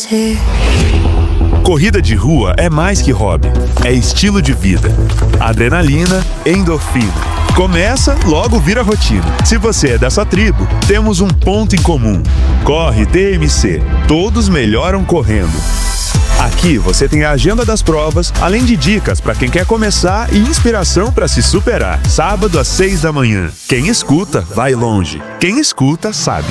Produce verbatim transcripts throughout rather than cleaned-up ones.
você. Corrida de rua é mais que hobby, é estilo de vida. Adrenalina, endorfina. Começa, logo vira rotina. Se você é dessa tribo, temos um ponto em comum. Corre T M C. Todos melhoram correndo. Aqui você tem a agenda das provas, além de dicas para quem quer começar e inspiração para se superar. Sábado às seis da manhã. Quem escuta, vai longe. Quem escuta, sabe.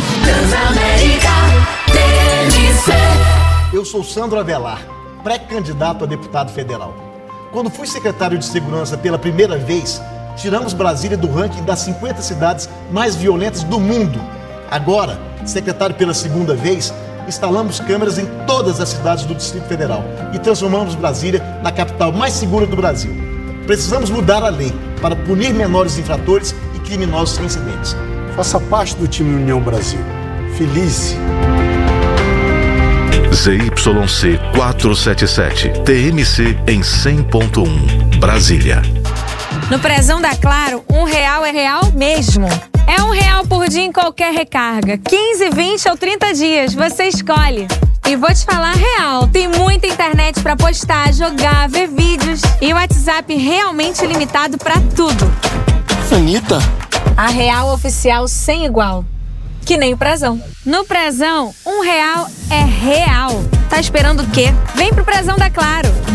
Eu sou Sandro Avelar, pré-candidato a deputado federal. Quando fui secretário de Segurança pela primeira vez, tiramos Brasília do ranking das cinquenta cidades mais violentas do mundo. Agora, secretário pela segunda vez, instalamos câmeras em todas as cidades do Distrito Federal e transformamos Brasília na capital mais segura do Brasil. Precisamos mudar a lei para punir menores infratores e criminosos reincidentes. Faça parte do time União Brasil. Feliz. Z Y C quatrocentos e setenta e sete, T M C em cem ponto um, Brasília. No Prezão da Claro, um real é real mesmo. É um real por dia em qualquer recarga. quinze, vinte ou trinta dias, você escolhe. E vou te falar real, tem muita internet pra postar, jogar, ver vídeos. E o WhatsApp realmente limitado pra tudo. Anitta. A real oficial sem igual. Que nem o Prezão. No Prezão, um real é real. Tá esperando o quê? Vem pro Prezão da Claro.